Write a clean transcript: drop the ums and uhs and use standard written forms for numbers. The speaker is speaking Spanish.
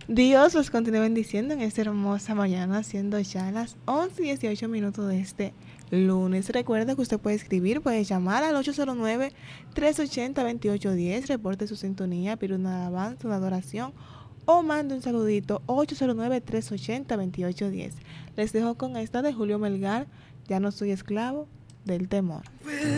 Dios los continúe bendiciendo en esta hermosa mañana, siendo ya las 11:18 de este lunes. Recuerda que usted puede escribir, puede llamar al 809-380-2810, reporte su sintonía, pide una alabanza, una adoración o mande un saludito, 809-380-2810. Les dejo con esta de Julio Melgar, ya no soy esclavo del temor.